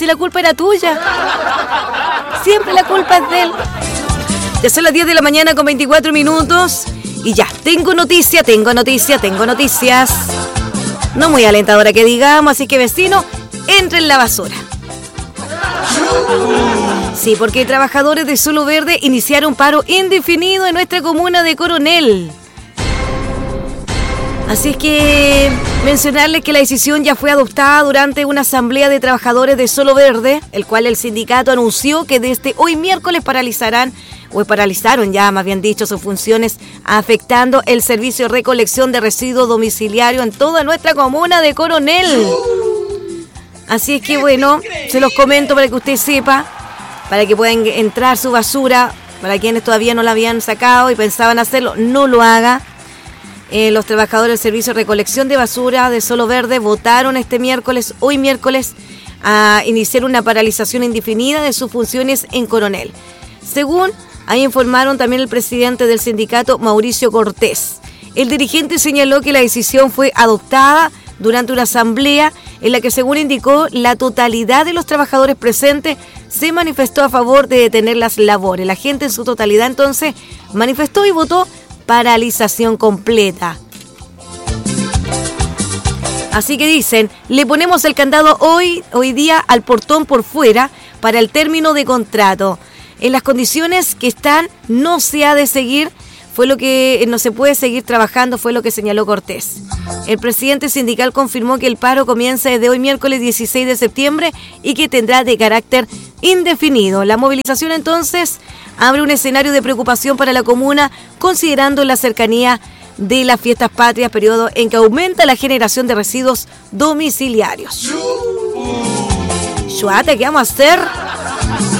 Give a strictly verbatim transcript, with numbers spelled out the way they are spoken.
si la culpa era tuya. Siempre la culpa es de él. Ya son las diez de la mañana con veinticuatro minutos. Y ya, tengo noticia, tengo noticia, tengo noticias. No muy alentadora que digamos, así que vecino, entre en la basura. Sí, porque trabajadores de Suelo Verde iniciaron paro indefinido en nuestra comuna de Coronel. Así es que mencionarles que la decisión ya fue adoptada durante una asamblea de trabajadores de Suelo Verde, el cual el sindicato anunció que desde hoy miércoles paralizarán, o paralizaron ya más bien dicho, sus funciones, afectando el servicio de recolección de residuos domiciliarios en toda nuestra comuna de Coronel. Así es que bueno, se los comento para que usted sepa, para que puedan entrar su basura, para quienes todavía no la habían sacado y pensaban hacerlo, no lo haga. Eh, los trabajadores del servicio de recolección de basura de Suelo Verde votaron este miércoles, hoy miércoles, a iniciar una paralización indefinida de sus funciones en Coronel. Según ahí informaron también el presidente del sindicato, Mauricio Cortés. El dirigente señaló que la decisión fue adoptada durante una asamblea en la que, según indicó, la totalidad de los trabajadores presentes se manifestó a favor de detener las labores. La gente en su totalidad entonces manifestó y votó paralización completa. Así que dicen, le ponemos el candado hoy, hoy día al portón por fuera para el término de contrato. En las condiciones que están no se ha de seguir, fue lo que no se puede seguir trabajando, fue lo que señaló Cortés. El presidente sindical confirmó que el paro comienza desde hoy miércoles dieciséis de septiembre y que tendrá de carácter indefinido. La movilización entonces abre un escenario de preocupación para la comuna, considerando la cercanía de las fiestas patrias, periodo en que aumenta la generación de residuos domiciliarios. Chuata, ¿qué vamos a hacer?